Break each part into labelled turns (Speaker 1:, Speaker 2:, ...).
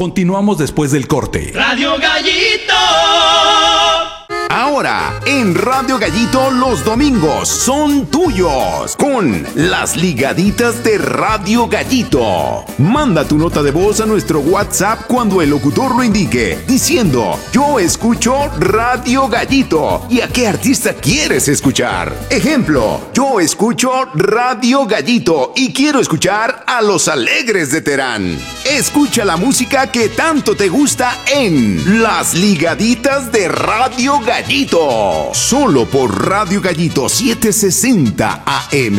Speaker 1: Continuamos después del corte.
Speaker 2: Radio Gallito.
Speaker 3: Ahora, en Radio Gallito, los domingos son tuyos con las ligaditas de Radio Gallito. Manda tu nota de voz a nuestro WhatsApp cuando el locutor lo indique, diciendo: yo escucho Radio Gallito. ¿Y a qué artista quieres escuchar? Ejemplo: yo escucho Radio Gallito y quiero escuchar a Los Alegres de Terán. Escucha la música que tanto te gusta en las ligaditas de Radio Gallito. Solo por Radio Gallito 760 AM.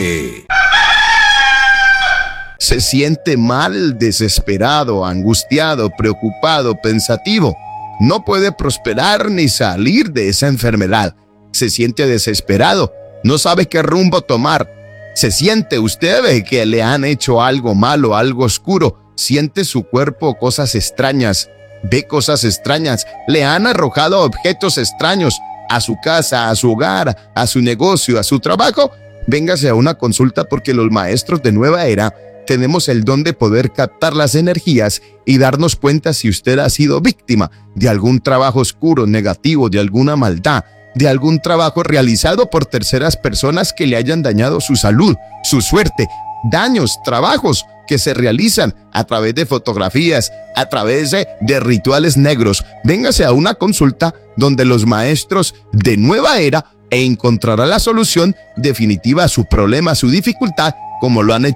Speaker 4: Se siente mal, desesperado, angustiado, preocupado, pensativo. No puede prosperar ni salir de esa enfermedad. Se siente desesperado, no sabe qué rumbo tomar. Se siente usted que le han hecho algo malo, algo oscuro. Siente su cuerpo cosas extrañas, ve cosas extrañas, le han arrojado objetos extraños a su casa, a su hogar, a su negocio, a su trabajo. Véngase a una consulta porque los maestros de Nueva Era tenemos el don de poder captar las energías y darnos cuenta si usted ha sido víctima de algún trabajo oscuro, negativo, de alguna maldad, de algún trabajo realizado por terceras personas que le hayan dañado su salud, su suerte, daños, trabajos que se realizan a través de fotografías, a través de rituales negros. Véngase a una consulta donde los maestros de Nueva Era encontrará la solución definitiva a su problema, a su dificultad, como lo han hecho